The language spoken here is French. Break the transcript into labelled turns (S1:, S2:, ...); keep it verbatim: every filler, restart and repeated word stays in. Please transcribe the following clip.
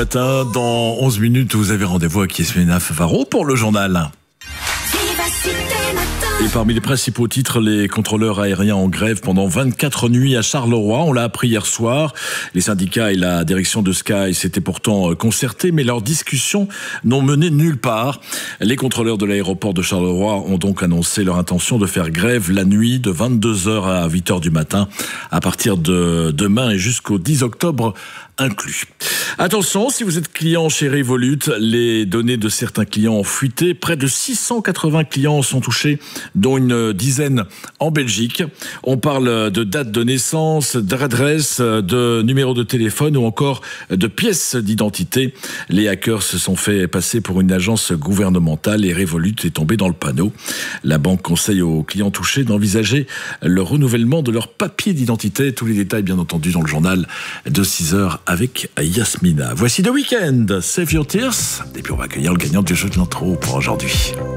S1: Matin, dans onze minutes, vous avez rendez-vous avec Yasmina Favaro pour le journal. Et parmi les principaux titres, les contrôleurs aériens en grève pendant vingt-quatre nuits à Charleroi. On l'a appris hier soir. Les syndicats et la direction de Sky s'étaient pourtant concertés, mais leurs discussions n'ont mené nulle part. Les contrôleurs de l'aéroport de Charleroi ont donc annoncé leur intention de faire grève la nuit de vingt-deux heures à huit heures du matin à partir de demain et jusqu'au dix octobre inclus. Attention, si vous êtes client chez Revolut, les données de certains clients ont fuité. Près de six cent quatre-vingts clients sont touchés, dont une dizaine en Belgique. On parle de date de naissance, d'adresse, de numéro de téléphone ou encore de pièces d'identité. Les hackers se sont fait passer pour une agence gouvernementale et Revolut est tombé dans le panneau. La banque conseille aux clients touchés d'envisager le renouvellement de leur papier d'identité. Tous les détails, bien entendu, dans le journal de six heures avec Yasmina. Voici The Weeknd, Save Your Tears. Et puis on va accueillir le gagnant du jeu de l'intro pour aujourd'hui.